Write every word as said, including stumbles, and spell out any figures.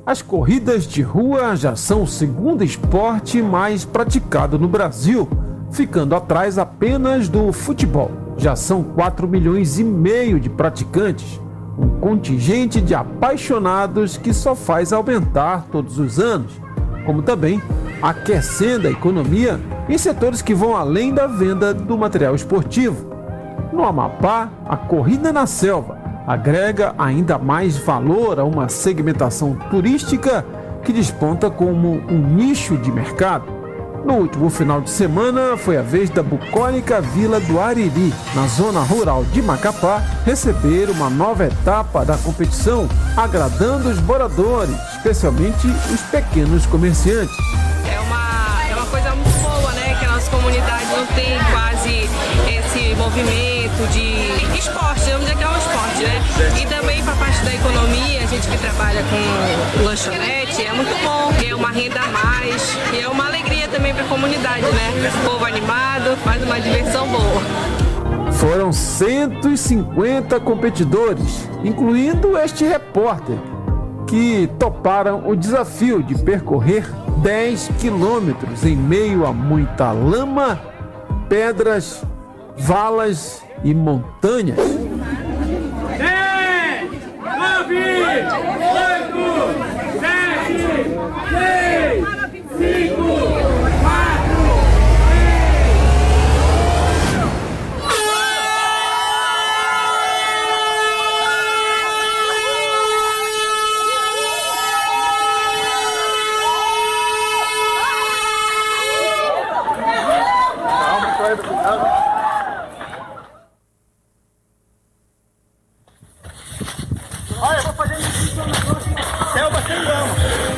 As corridas de rua já são o segundo esporte mais praticado no Brasil, ficando atrás apenas do futebol. Já são quatro milhões e meio de praticantes, um contingente de apaixonados que só faz aumentar todos os anos, como também aquecendo a economia em setores que vão além da venda do material esportivo. No Amapá, a corrida na selva agrega ainda mais valor a uma segmentação turística que desponta como um nicho de mercado. No último final de semana, foi a vez da bucólica Vila do Ariri, na zona rural de Macapá, receber uma nova etapa da competição, agradando os moradores, especialmente os pequenos comerciantes. É uma, é uma coisa muito boa, né? Que a nossa comunidade não tem quase esse movimento de esporte, vamos dizer que é um esporte, né? E também para a parte da economia, a gente que trabalha com lanchonete, é muito bom, é uma renda a mais e é uma alegria também para a comunidade, né? O povo animado, faz uma diversão boa. Foram cento e cinquenta competidores, incluindo este repórter, que toparam o desafio de percorrer dez quilômetros em meio a muita lama, pedras, valas e montanhas. dez, nove, oito, sete, seis, cinco, quatro, olha, eu vou fazer isso na selva sem lama.